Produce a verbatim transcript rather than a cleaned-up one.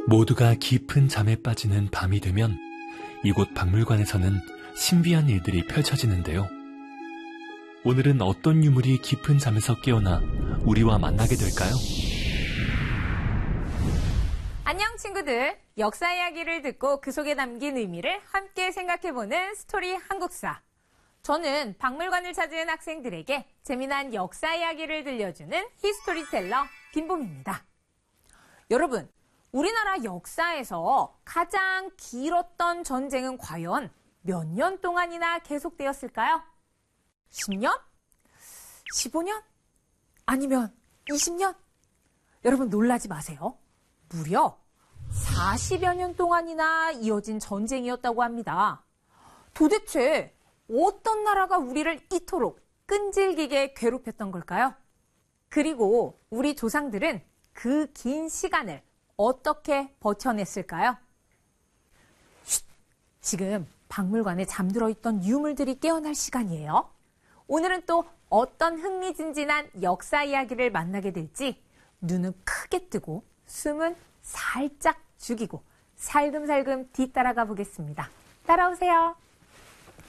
모두가 깊은 잠에 빠지는 밤이 되면 이곳 박물관에서는 신비한 일들이 펼쳐지는데요. 오늘은 어떤 유물이 깊은 잠에서 깨어나 우리와 만나게 될까요? 안녕 친구들! 역사 이야기를 듣고 그 속에 담긴 의미를 함께 생각해보는 스토리 한국사. 저는 박물관을 찾은 학생들에게 재미난 역사 이야기를 들려주는 히스토리텔러 김봄입니다. 여러분, 우리나라 역사에서 가장 길었던 전쟁은 과연 몇 년 동안이나 계속되었을까요? 십 년? 십오 년? 아니면 이십 년? 여러분 놀라지 마세요. 무려 사십여 년 동안이나 이어진 전쟁이었다고 합니다. 도대체 어떤 나라가 우리를 이토록 끈질기게 괴롭혔던 걸까요? 그리고 우리 조상들은 그 긴 시간을 어떻게 버텨냈을까요? 쉿! 지금 박물관에 잠들어 있던 유물들이 깨어날 시간이에요. 오늘은 또 어떤 흥미진진한 역사 이야기를 만나게 될지 눈은 크게 뜨고 숨은 살짝 죽이고 살금살금 뒤따라가 보겠습니다. 따라오세요.